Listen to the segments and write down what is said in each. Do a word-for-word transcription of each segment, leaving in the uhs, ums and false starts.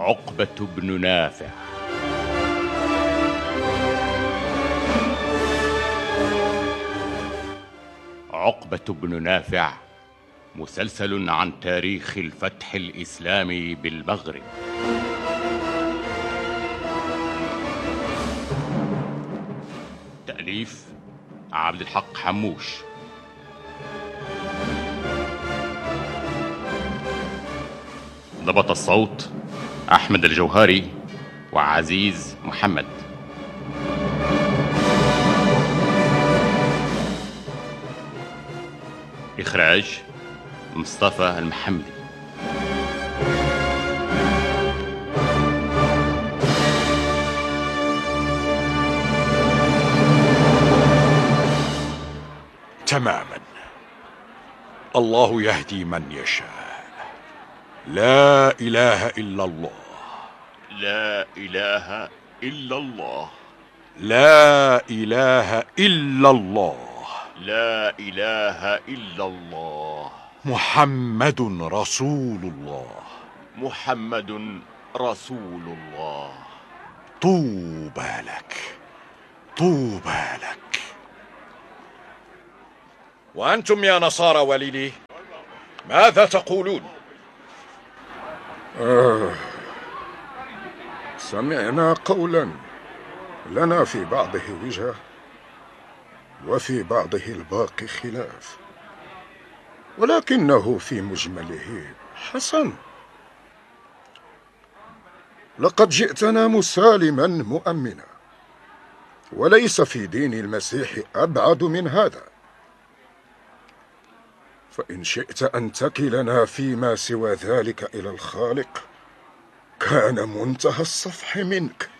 عقبة بن نافع. عقبة بن نافع مسلسل عن تاريخ الفتح الإسلامي بالمغرب. تأليف عبد الحق حموش. ضبط الصوت أحمد الجوهري وعزيز محمد. إخراج مصطفى المحمدي. تماما. الله يهدي من يشاء. لا إله إلا الله. لا إله إلا الله. لا إله إلا الله. لا إله إلا الله. محمد رسول الله. محمد رسول الله. طوبى لك، طوبى لك. وأنتم يا نصارى وليلي ماذا تقولون؟ آه سمعنا قولا لنا في بعضه وجهة وفي بعضه الباقي خلاف، ولكنه في مجمله حسن. لقد جئتنا مسالما مؤمنا، وليس في دين المسيح أبعد من هذا. فإن شئت أن تكلنا فيما سوى ذلك إلى الخالق كان منتهى الصفح منك.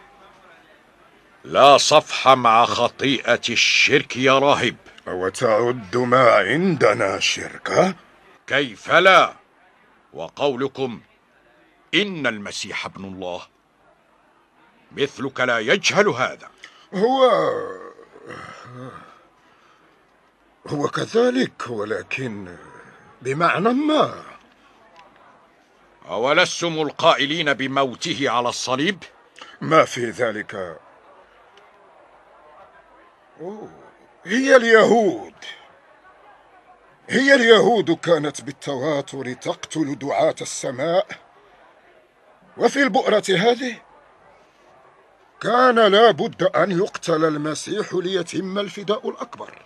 لا صفح مع خطيئة الشرك يا راهب. أو تعد ما عندنا شركا؟ كيف لا؟ وقولكم إن المسيح ابن الله، مثلك لا يجهل هذا. هو هو كذلك، ولكن بمعنى ما. أولستم القائلين بموته على الصليب؟ ما في ذلك. أوه. هي اليهود هي اليهود كانت بالتواتر تقتل دعاة السماء، وفي البؤرة هذه كان لا بد أن يقتل المسيح ليتم الفداء الأكبر،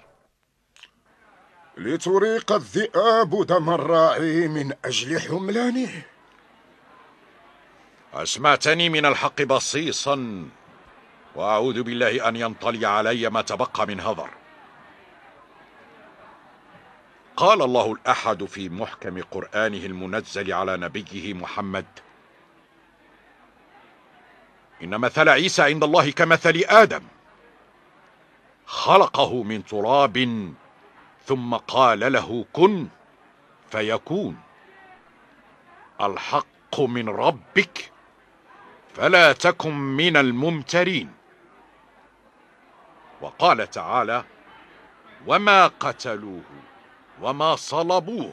لتريق الذئاب دم الراعي من أجل حملانه. أسمعتني من الحق بصيصا، وأعوذ بالله أن ينطلي علي ما تبقى من هذر. قال الله الأحد في محكم قرآنه المنزل على نبيه محمد: إن مثل عيسى عند الله كمثل آدم، خلقه من تراب ثم قال له كن فيكون. الحق من ربك فلا تكن من الممترين. وقال تعالى: وما قتلوه وما صلبوه.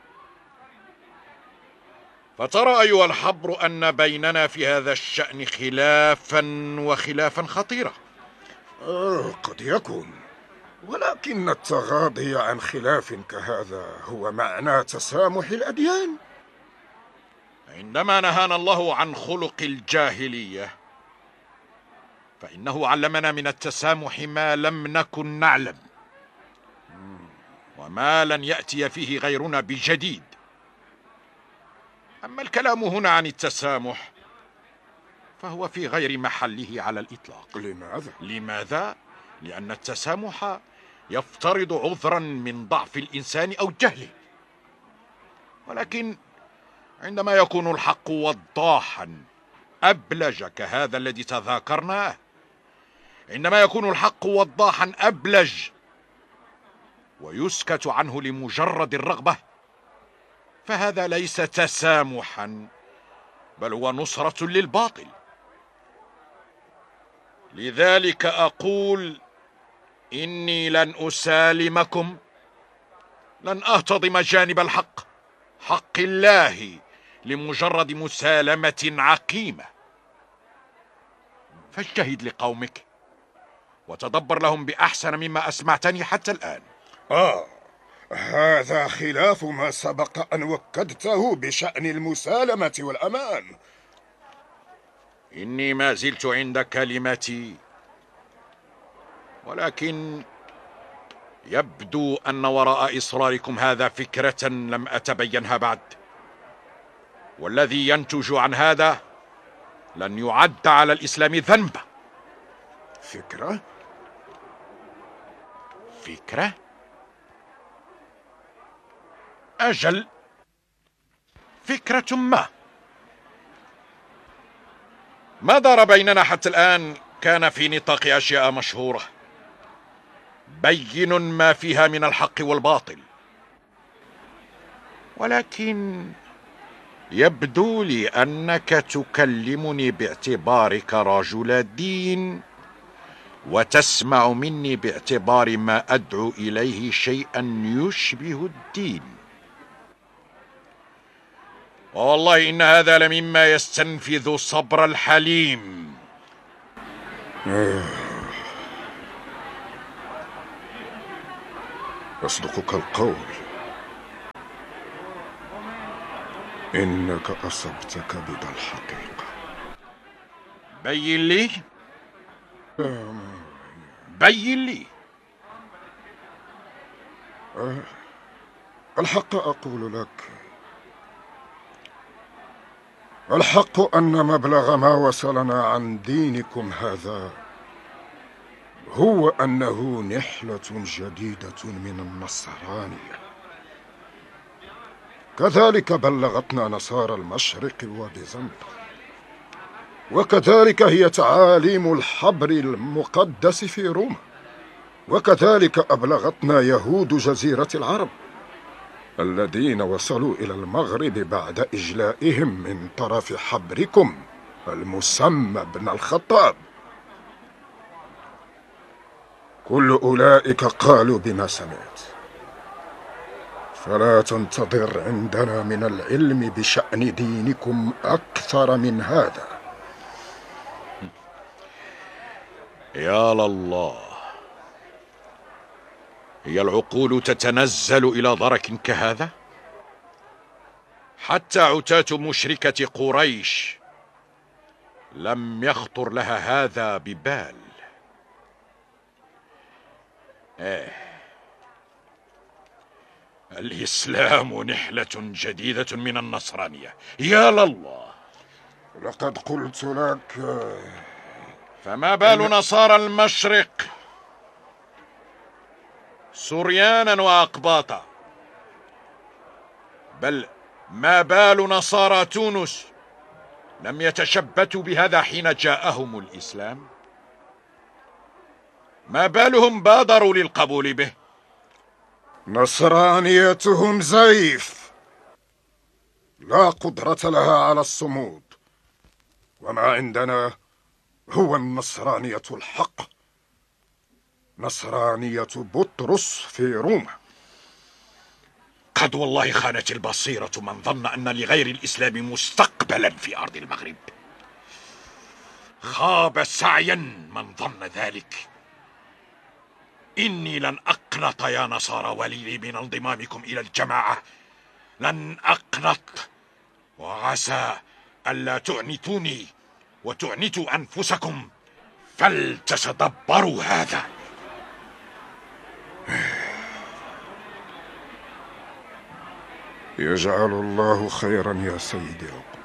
فترى أيها الحبر أن بيننا في هذا الشأن خلافا، وخلافا خطيرا. آه قد يكون، ولكن التغاضي عن خلاف كهذا هو معنى تسامح الأديان. عندما نهانا الله عن خلق الجاهلية فإنه علمنا من التسامح ما لم نكن نعلم، وما لن يأتي فيه غيرنا بجديد. أما الكلام هنا عن التسامح فهو في غير محله على الإطلاق. لماذا؟ لماذا؟ لأن التسامح يفترض عذرا من ضعف الإنسان أو جهله، ولكن عندما يكون الحق وضاحا أبلج كهذا الذي تذاكرناه، عندما يكون الحق وضاحا أبلج ويسكت عنه لمجرد الرغبة، فهذا ليس تسامحا، بل هو نصرة للباطل. لذلك أقول إني لن أسالمكم، لن أهتضم جانب الحق، حق الله، لمجرد مسالمة عقيمة. فاجتهد لقومك وتدبر لهم بأحسن مما أسمعتني حتى الآن. آه هذا خلاف ما سبق أن وكدته بشأن المسالمة والأمان. إني ما زلت عند كلمتي، ولكن يبدو أن وراء إصراركم هذا فكرة لم أتبينها بعد، والذي ينتج عن هذا لن يعد على الإسلام ذنبا. فكرة؟ فكرة؟ أجل، فكرة ما ما دار بيننا حتى الآن كان في نطاق أشياء مشهورة بين ما فيها من الحق والباطل، ولكن يبدو لي أنك تكلمني باعتبارك رجل دين وتسمع مني باعتبار ما أدعو إليه شيئا يشبه الدين، والله إن هذا لمما يستنفذ صبر الحليم. يصدقك القول، إنك أصبت كبد الحقيقة. بين لي بين لي الحق أقول لك، الحق أن مبلغ ما وصلنا عن دينكم هذا هو أنه نحلة جديدة من النصرانية. كذلك بلغتنا نصارى المشرق وبيزنط، وكذلك هي تعاليم الحبر المقدس في روما، وكذلك أبلغتنا يهود جزيرة العرب الذين وصلوا إلى المغرب بعد إجلائهم من طرف حبركم المسمى ابن الخطاب. كل أولئك قالوا بما سمعت، فلا تنتظر عندنا من العلم بشأن دينكم أكثر من هذا. يا لله، هي العقول تتنزل إلى درك كهذا؟ حتى عتاة مشركة قريش لم يخطر لها هذا ببال. آه. الإسلام نحلة جديدة من النصرانية، يا لله. لقد قلت لك. فما بال نصارى المشرق سريانا وأقباطا؟ بل ما بال نصارى تونس لم يتشبتوا بهذا حين جاءهم الإسلام؟ ما بالهم بادروا للقبول به؟ نصرانيتهم زيف لا قدرة لها على الصمود، وما عندنا هو النصرانية الحق، نصرانية بطرس في روما. قد والله خانت البصيرة من ظن أن لغير الإسلام مستقبلا في أرض المغرب. خاب سعيا من ظن ذلك. إني لن أقنط يا نصارى وليلي من انضمامكم إلى الجماعة، لن أقنط، وعسى ألا تعنتوني وتعنتوا أنفسكم، فلتتدبروا هذا. يجعل الله خيرا يا سيدي.